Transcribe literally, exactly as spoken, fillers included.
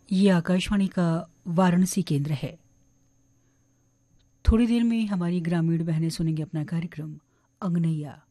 ये आकाशवाणी का वाराणसी केंद्र है। थोड़ी देर में हमारी ग्रामीण बहनें सुनेंगे अपना कार्यक्रम अंगनैया।